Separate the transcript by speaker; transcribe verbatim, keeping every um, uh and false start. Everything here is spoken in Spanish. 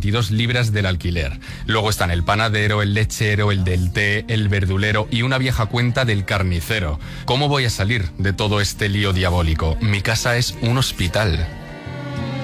Speaker 1: veintidós libras del alquiler. Luego están el panadero, el lechero, el del té, el verdulero y una vieja cuenta del carnicero. ¿Cómo voy a salir de todo este lío diabólico? Mi casa es un hospital.